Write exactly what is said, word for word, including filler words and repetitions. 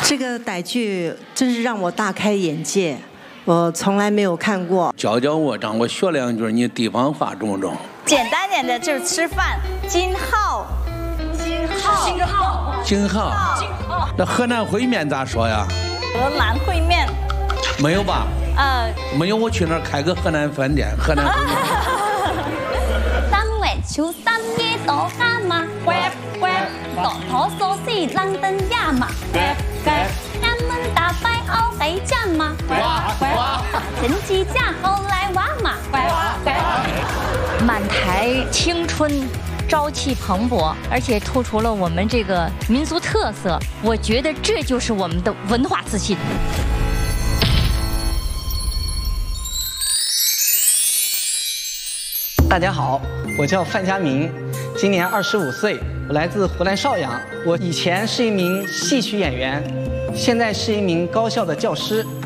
这个傣剧真是让我大开眼界，我从来没有看过。 教教我，让我学两句你地方话中不中？ 简单点的就是吃饭。金浩，金浩，金浩， 金浩，金浩。那河南烩面咋说呀？ 河南烩面。 没有吧？ 呃， 没有，我去那儿开个河南饭店，河南烩面。 三月初三夜到家嘛，乖乖，大头梳洗冷灯呀嘛，乖乖，俺们大摆熬给酱嘛，乖乖，趁机架后来娃嘛，乖乖。 满台青春，朝气蓬勃，而且突出了我们这个民族特色。我觉得这就是我们的文化自信。 大家好，我叫范家明，今年二十五岁，我来自湖南邵阳。我以前是一名戏曲演员，现在是一名高校的教师。